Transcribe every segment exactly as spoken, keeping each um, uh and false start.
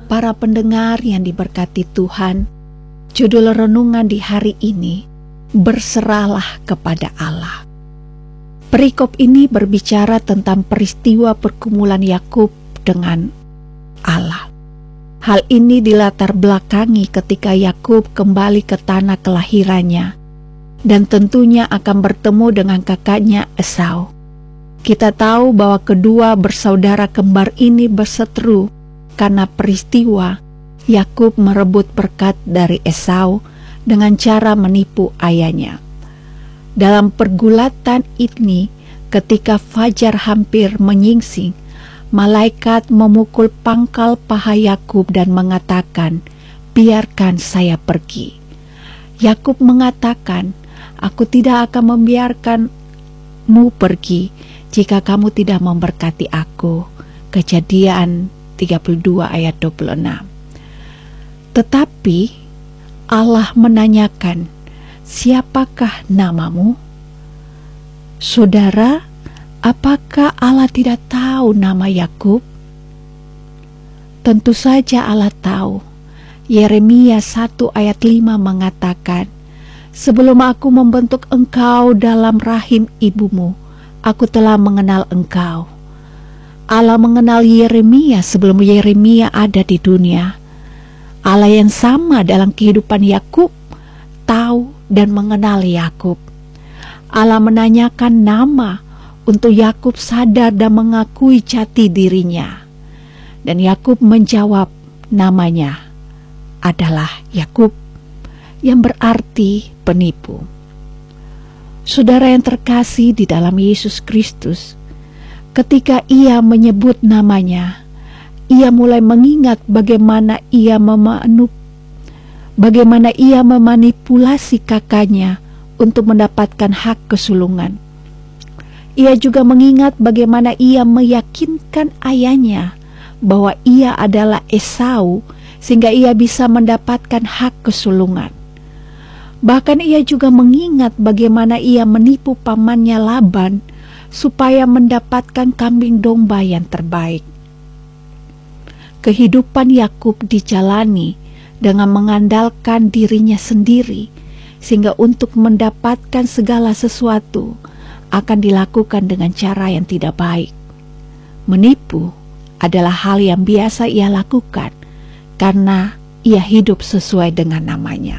Para pendengar yang diberkati Tuhan, judul renungan di hari ini, berserahlah kepada Allah. Perikop ini berbicara tentang peristiwa pergumulan Yakub dengan Allah. Hal ini dilatar belakangi ketika Yakub kembali ke tanah kelahirannya dan tentunya akan bertemu dengan kakaknya Esau. Kita tahu bahwa kedua bersaudara kembar ini berseteru karena peristiwa Yakub merebut berkat dari Esau dengan cara menipu ayahnya. Dalam pergulatan ini, ketika fajar hampir menyingsing, malaikat memukul pangkal paha Yakub dan mengatakan, "Biarkan saya pergi." Yakub mengatakan, "Aku tidak akan membiarkanmu pergi jika kamu tidak memberkati aku." Kejadian tiga puluh dua ayat dua puluh enam. Tetapi Allah menanyakan, "Siapakah namamu?" Saudara, apakah Allah tidak tahu nama Yakub? Tentu saja Allah tahu. Yeremia satu ayat lima mengatakan, "Sebelum aku membentuk engkau dalam rahim ibumu, aku telah mengenal engkau." Allah mengenal Yeremia sebelum Yeremia ada di dunia. Allah yang sama dalam kehidupan Yakub tahu dan mengenal Yakub. Allah menanyakan nama untuk Yakub sadar dan mengakui jati dirinya. Dan Yakub menjawab, namanya adalah Yakub, yang berarti penipu. Saudara yang terkasih di dalam Yesus Kristus, ketika ia menyebut namanya, ia mulai mengingat bagaimana ia memanup, bagaimana ia memanipulasi kakaknya untuk mendapatkan hak kesulungan. Ia juga mengingat bagaimana ia meyakinkan ayahnya bahwa ia adalah Esau sehingga ia bisa mendapatkan hak kesulungan. Bahkan ia juga mengingat bagaimana ia menipu pamannya Laban supaya mendapatkan kambing domba yang terbaik. Kehidupan Yakub dijalani dengan mengandalkan dirinya sendiri, sehingga untuk mendapatkan segala sesuatu akan dilakukan dengan cara yang tidak baik. Menipu adalah hal yang biasa ia lakukan karena ia hidup sesuai dengan namanya.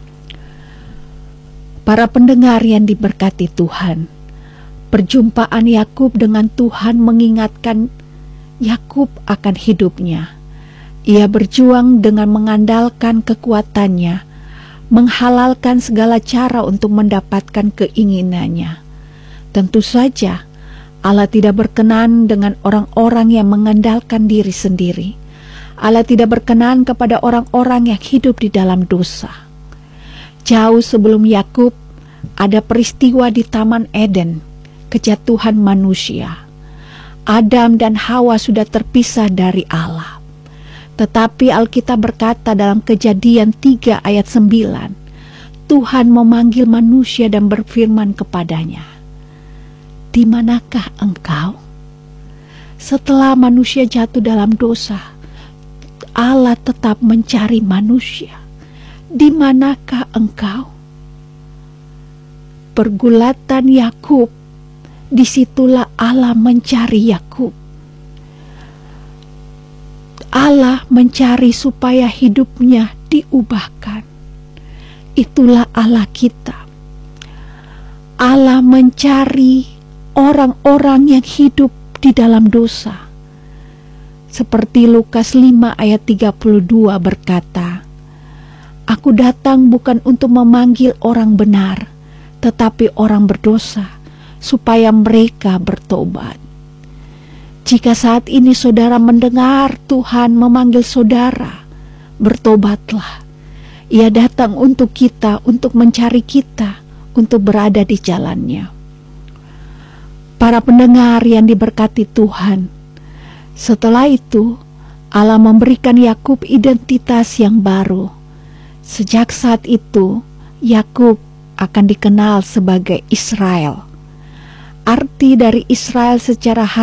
Para pendengar yang diberkati Tuhan, perjumpaan Yakub dengan Tuhan mengingatkan Yakub akan hidupnya. Ia berjuang dengan mengandalkan kekuatannya, menghalalkan segala cara untuk mendapatkan keinginannya. Tentu saja Allah tidak berkenan dengan orang-orang yang mengandalkan diri sendiri. Allah tidak berkenan kepada orang-orang yang hidup di dalam dosa. Jauh sebelum Yakub, ada peristiwa di Taman Eden, kejatuhan manusia. Adam dan Hawa sudah terpisah dari Allah. Tetapi Alkitab berkata dalam Kejadian tiga ayat sembilan, Tuhan memanggil manusia dan berfirman kepadanya, "Di manakah engkau?" Setelah manusia jatuh dalam dosa, Allah tetap mencari manusia. "Di manakah engkau?" Pergulatan Yakub, disitulah Allah mencari Yakub. Allah mencari supaya hidupnya diubahkan. Itulah Allah kita. Allah mencari orang-orang yang hidup di dalam dosa. Seperti Lukas lima ayat tiga puluh dua berkata, "Aku datang bukan untuk memanggil orang benar, tetapi orang berdosa, supaya mereka bertobat." Jika saat ini saudara mendengar Tuhan memanggil saudara, bertobatlah. Ia datang untuk kita, untuk mencari kita, untuk berada di jalannya. Para pendengar yang diberkati Tuhan, setelah itu Allah memberikan Yakub identitas yang baru. Sejak saat itu, Yakub akan dikenal sebagai Israel. Arti dari Israel secara